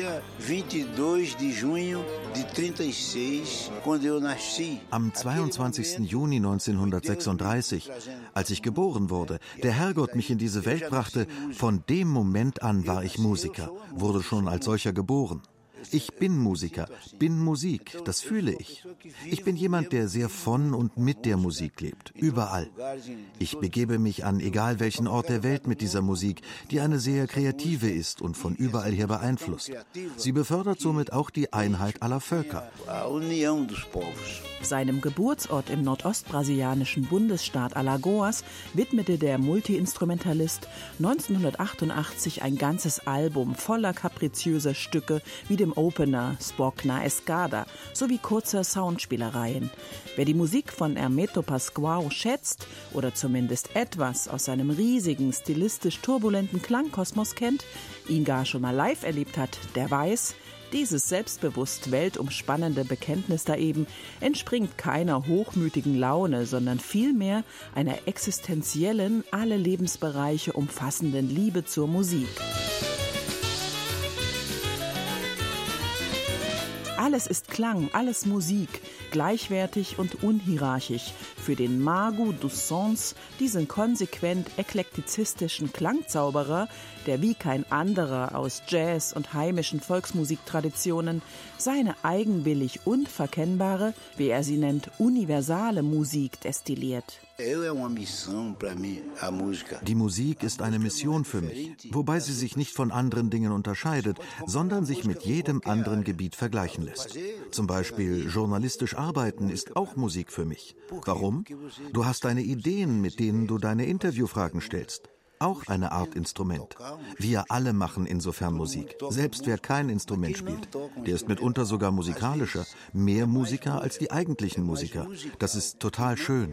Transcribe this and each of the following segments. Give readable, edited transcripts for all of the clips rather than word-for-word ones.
Am 22. Juni 1936, als ich geboren wurde, der Herrgott mich in diese Welt brachte, von dem Moment an war ich Musiker, wurde schon als solcher geboren. Ich bin Musiker, bin Musik, das fühle ich. Ich bin jemand, der sehr von und mit der Musik lebt, überall. Ich begebe mich an egal welchen Ort der Welt mit dieser Musik, die eine sehr kreative ist und von überall her beeinflusst. Sie befördert somit auch die Einheit aller Völker. Seinem Geburtsort im nordostbrasilianischen Bundesstaat Alagoas widmete der Multiinstrumentalist 1988 ein ganzes Album voller kapriziöser Stücke wie dem Opener Spock na Escada sowie kurzer Soundspielereien. Wer die Musik von Hermeto Pascoal schätzt oder zumindest etwas aus seinem riesigen, stilistisch turbulenten Klangkosmos kennt, ihn gar schon mal live erlebt hat, der weiß, dieses selbstbewusst weltumspannende Bekenntnis da eben entspringt keiner hochmütigen Laune, sondern vielmehr einer existenziellen, alle Lebensbereiche umfassenden Liebe zur Musik. Alles ist Klang, alles Musik, gleichwertig und unhierarchisch. Für den Mago dos Sons, diesen konsequent eklektizistischen Klangzauberer, der wie kein anderer aus Jazz und heimischen Volksmusiktraditionen seine eigenwillig unverkennbare, wie er sie nennt, universale Musik destilliert. Die Musik ist eine Mission für mich, wobei sie sich nicht von anderen Dingen unterscheidet, sondern sich mit jedem anderen Gebiet vergleichen lässt. Zum Beispiel journalistisch arbeiten ist auch Musik für mich. Warum? Du hast deine Ideen, mit denen du deine Interviewfragen stellst. Auch eine Art Instrument. Wir alle machen insofern Musik. Selbst wer kein Instrument spielt. Der ist mitunter sogar musikalischer. Mehr Musiker als die eigentlichen Musiker. Das ist total schön.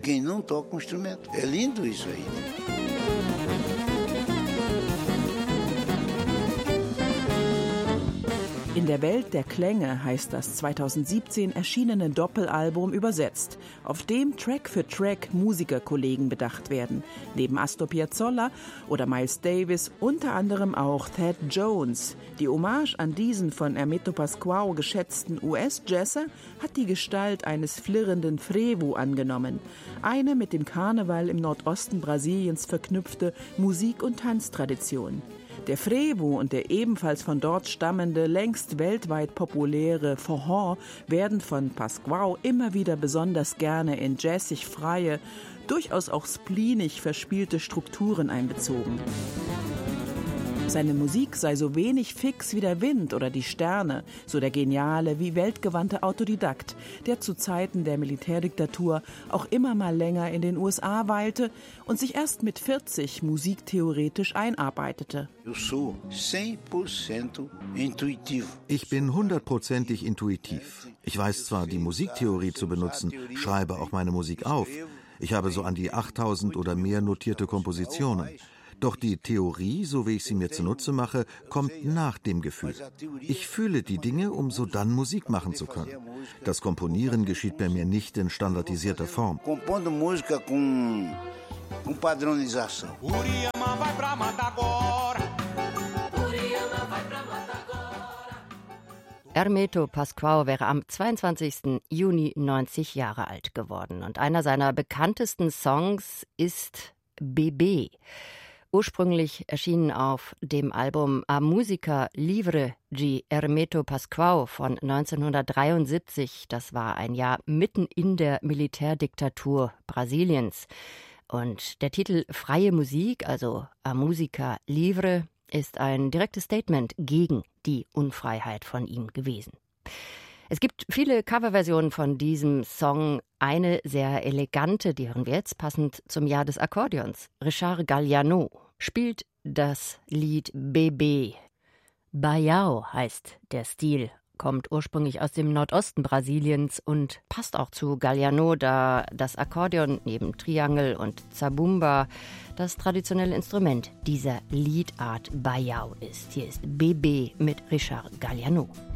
In der Welt der Klänge heißt das 2017 erschienene Doppelalbum übersetzt, auf dem Track für Track Musikerkollegen bedacht werden. Neben Astor Piazzolla oder Miles Davis unter anderem auch Thad Jones. Die Hommage an diesen von Hermeto Pascoal geschätzten US-Jazzer hat die Gestalt eines flirrenden Frevo angenommen. Eine mit dem Karneval im Nordosten Brasiliens verknüpfte Musik- und Tanztradition. Der Frevo und der ebenfalls von dort stammende, längst weltweit populäre Forró werden von Pascoal immer wieder besonders gerne in jazzig freie, durchaus auch spleenig verspielte Strukturen einbezogen. Seine Musik sei so wenig fix wie der Wind oder die Sterne, so der geniale wie weltgewandte Autodidakt, der zu Zeiten der Militärdiktatur auch immer mal länger in den USA weilte und sich erst mit 40 musiktheoretisch einarbeitete. Ich bin 100%ig intuitiv. Ich weiß zwar, die Musiktheorie zu benutzen, schreibe auch meine Musik auf. Ich habe so an die 8000 oder mehr notierte Kompositionen. Doch die Theorie, so wie ich sie mir zunutze mache, kommt nach dem Gefühl. Ich fühle die Dinge, um so dann Musik machen zu können. Das Komponieren geschieht bei mir nicht in standardisierter Form. Hermeto Pascoal wäre am 22. Juni 90 Jahre alt geworden. Und einer seiner bekanntesten Songs ist Bebê. Ursprünglich erschienen auf dem Album A Música Livre de Hermeto Pascoal von 1973. Das war ein Jahr mitten in der Militärdiktatur Brasiliens. Und der Titel Freie Musik, also A Música Livre, ist ein direktes Statement gegen die Unfreiheit von ihm gewesen. Es gibt viele Coverversionen von diesem Song. Eine sehr elegante, die hören wir jetzt, passend zum Jahr des Akkordeons. Richard Galliano spielt das Lied Bebê. Baião heißt der Stil, kommt ursprünglich aus dem Nordosten Brasiliens und passt auch zu Galliano, da das Akkordeon neben Triangel und Zabumba das traditionelle Instrument dieser Liedart Baião ist. Hier ist Bebê mit Richard Galliano.